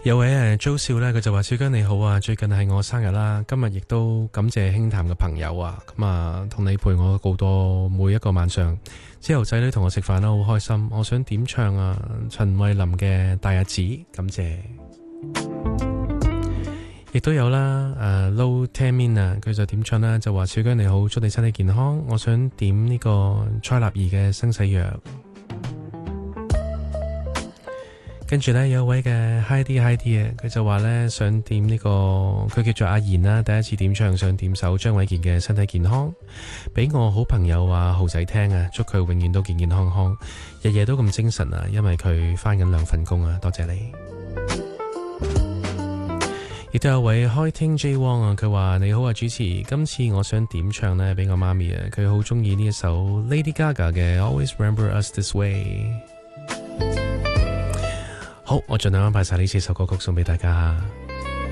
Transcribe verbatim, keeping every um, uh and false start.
有位誒周少咧，佢就話：小姜你好啊，最近係我生日啦，今日亦都感謝輕談嘅朋友啊，咁啊同你陪我過多每一個晚上。之後仔女同我食飯啦，好開心。我想點唱啊，陳慧琳嘅《大日子》，感謝。亦都有啦，誒 Low Tamin 啊，佢就點唱啦，就話：小姜你好，祝你身體健康。我想點呢個蔡立兒嘅《生死藥》。跟住呢，有位嘅 Hi D Hi D 啊，佢就話呢，想點呢個，佢叫做阿賢啦，第一次點唱想點首張衛健嘅身體健康，俾我好朋友啊豪仔聽啊，祝佢永遠都健健康康，日夜都咁精神啊，因為佢返緊兩份工啊，多謝你。亦都有位開聽 J Wong 啊，佢話你好啊主持，今次我想點唱呢，俾我媽咪啊，佢好鍾意呢一首 Lady Gaga 嘅 Always Remember Us This Way。好，我盡量安排晒呢四首歌曲送俾大家。